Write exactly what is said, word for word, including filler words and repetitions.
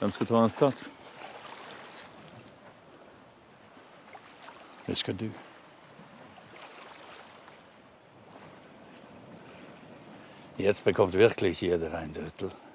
Wir haben es getan als Platz. Das kann du. Jetzt bekommt wirklich jeder ein Drittel.